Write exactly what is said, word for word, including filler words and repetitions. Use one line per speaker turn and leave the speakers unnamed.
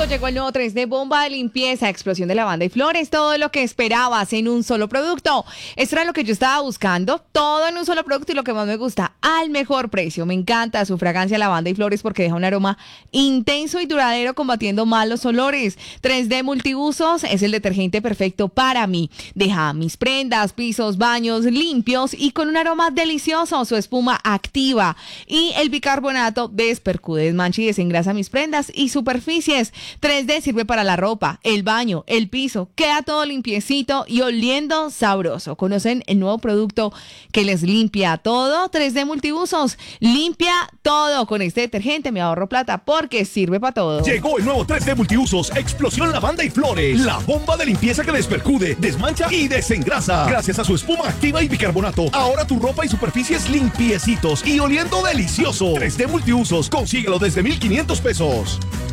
Listo, llegó el nuevo tres D Bomba de limpieza, explosión de lavanda y flores, todo lo que esperabas en un solo producto. Esto era lo que yo estaba buscando, todo en un solo producto y lo que más me gusta, al mejor precio. Me encanta su fragancia lavanda y flores porque deja un aroma intenso y duradero combatiendo malos olores. tres D Multiusos es el detergente perfecto para mí. Deja mis prendas, pisos, baños limpios y con un aroma delicioso. Su espuma activa y el bicarbonato despercude, desmancha y desengrasa mis prendas y superficies. tres D sirve para la ropa, el baño, el piso, queda todo limpiecito y oliendo sabroso. ¿Conocen el nuevo producto que les limpia todo? tres D Multiusos, limpia todo. Con este detergente me ahorro plata porque sirve para todo.
Llegó el nuevo tres D Multiusos, explosión lavanda y flores. La bomba de limpieza que despercude, desmancha y desengrasa. Gracias a su espuma activa y bicarbonato, ahora tu ropa y superficies limpiecitos y oliendo delicioso. tres D Multiusos, consíguelo desde mil quinientos pesos.